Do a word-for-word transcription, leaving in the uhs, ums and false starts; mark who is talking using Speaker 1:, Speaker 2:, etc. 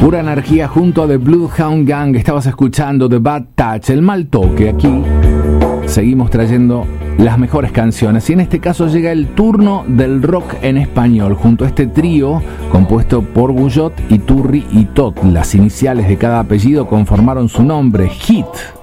Speaker 1: Pura energía junto a The Bloodhound Gang. Estabas escuchando The Bad Touch, el mal toque. Aquí seguimos trayendo las mejores canciones y en este caso llega el turno del rock en español junto a este trío compuesto por Guyot, Iturri y Tot. Las iniciales de cada apellido conformaron su nombre, Hit.